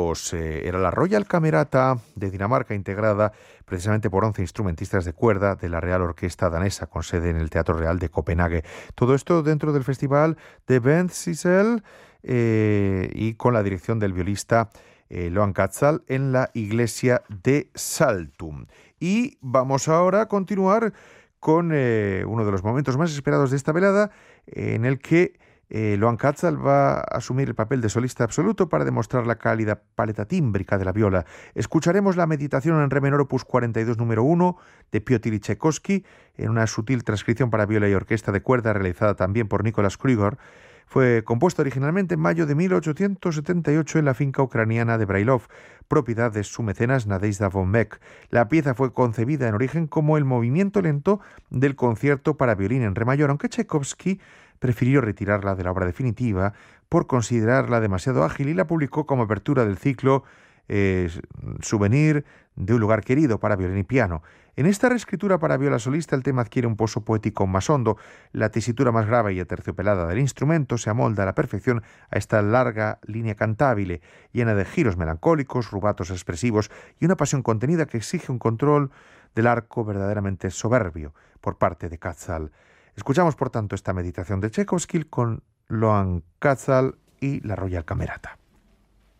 minutos. Era la Royal Camerata de Dinamarca, integrada precisamente por 11 instrumentistas de cuerda de la Real Orquesta Danesa, con sede en el Teatro Real de Copenhague. Todo esto dentro del Festival de Vendsyssel y con la dirección del violista Loan Katzal en la iglesia de Saltum. Y vamos ahora a continuar con uno de los momentos más esperados de esta velada, en el que Loan Katzal va a asumir el papel de solista absoluto para demostrar la cálida paleta tímbrica de la viola. Escucharemos la meditación en re menor opus 42 número 1 de Piotr Tchaikovsky en una sutil transcripción para viola y orquesta de cuerda realizada también por Nicholas Krüger. Fue compuesta originalmente en mayo de 1878 en la finca ucraniana de Brailov, propiedad de su mecenas Nadezhda von Meck. La pieza fue concebida en origen como el movimiento lento del concierto para violín en re mayor, aunque Tchaikovsky prefirió retirarla de la obra definitiva por considerarla demasiado ágil y la publicó como apertura del ciclo Souvenir de un lugar querido para violín y piano. En esta reescritura para viola solista el tema adquiere un pozo poético más hondo. La tesitura más grave y aterciopelada del instrumento se amolda a la perfección a esta larga línea cantabile, llena de giros melancólicos, rubatos expresivos y una pasión contenida que exige un control del arco verdaderamente soberbio por parte de Katzal. Escuchamos, por tanto, esta meditación de Tchaikovsky con Loan Katzal y la Royal Camerata.